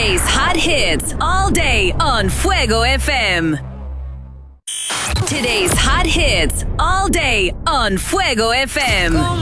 Today's hot hits all day on Fuego FM. Today's hot hits all day on Fuego FM.